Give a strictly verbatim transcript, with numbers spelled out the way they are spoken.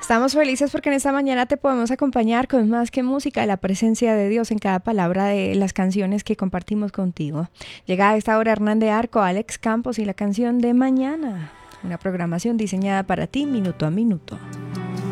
Estamos felices porque en esta mañana te podemos acompañar con más que música, la presencia de Dios en cada palabra de las canciones que compartimos contigo. Llega a esta hora Hernán de Arco, Alex Campos y la canción de mañana. Una programación diseñada para ti minuto a minuto.